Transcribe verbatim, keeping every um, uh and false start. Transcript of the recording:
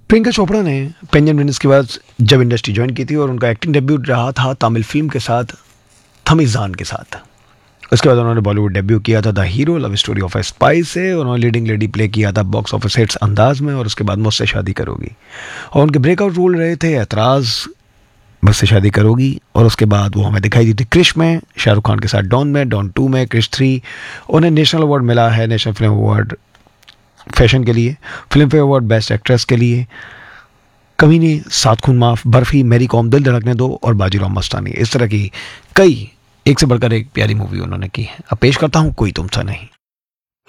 प्रियंका चोपड़ा ने पेंजन विनर्स के बाद जब इंडस्ट्री ज्वाइन की थी और उनका एक्टिंग डेब्यू रहा था तमिल फिल्म के साथ थमीजान के साथ। उसके बाद उन्होंने बॉलीवुड डेब्यू किया था the hero love story of A spy से। उन्होंने लीडिंग लेडी प्ले किया था बॉक्स ऑफिस हिट्स अंदाज में, और उसके बाद मुझसे शादी करोगी। और उनके ब्रेकआउट रोल रहे थे एतराज़, मुझसे शादी करोगी, और उसके बाद वो हमें दिखाई दी थी क्रिश में, शाहरुख खान के साथ डॉन में, डॉन टू में, क्रिश थ्री। उन्हें नेशनल अवार्ड मिला है, नेशनल फिल्म अवार्ड फैशन के लिए, film fair award best actress के लिए, कमीने, सात खून माफ, बर्फी, मेरी कॉम, दिल धड़कने दो और बाजीराव मस्तानी। इस तरह की कई एक से बढ़कर एक प्यारी मूवी उन्होंने की है। अब पेश करता हूँ कोई तुमसा नहीं।